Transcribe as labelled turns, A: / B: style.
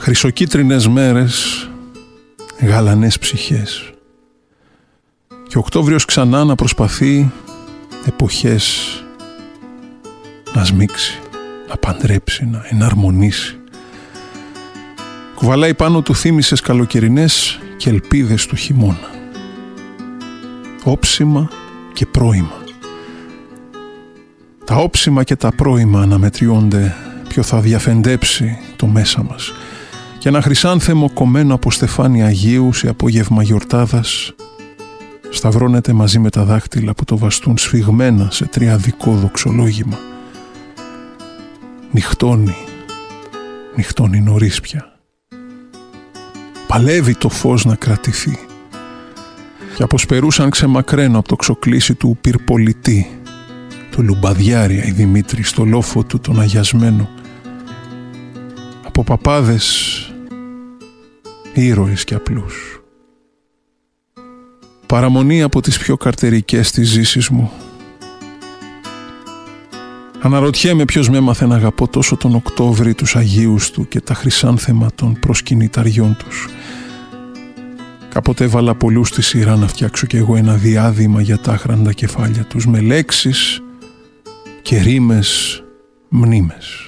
A: Χρυσοκίτρινες μέρες, γαλανές ψυχές. Και ο Οκτώβριος ξανά να προσπαθεί εποχές να σμίξει, να παντρέψει, να εναρμονίσει. Κουβαλάει πάνω του θύμησες καλοκαιρινές και ελπίδες του χειμώνα. Όψιμα και πρόημα. Τα όψιμα και τα πρόημα αναμετριώνται ποιο θα διαφεντέψει το μέσα μας. Και ένα χρυσάνθεμο κομμένο από στεφάνι Αγίου σε απόγευμα γιορτάδας σταυρώνεται μαζί με τα δάχτυλα που το βαστούν σφιγμένα σε τριαδικό δοξολόγημα. Νυχτώνει νωρίς πια. Παλεύει το φως να κρατηθεί. Και αποσπερούσαν ξεμακραίνω από το ξοκλήσι του πυρπολιτή, του λουμπαδιάρια η Δημήτρη στο λόφο του τον αγιασμένο, από παπάδες, ήρωες και απλούς. Παραμονή από τις πιο καρτερικές της ζήσης μου. Αναρωτιέμαι ποιος με έμαθε να αγαπώ τόσο τον Οκτώβρη, τους Αγίους του και τα χρυσάνθεμα των προσκυνηταριών τους. Κάποτε έβαλα πολλούς στη σειρά να φτιάξω κι εγώ ένα διάδημα για τα άχραντα κεφάλια τους με λέξεις και ρήμες μνήμες.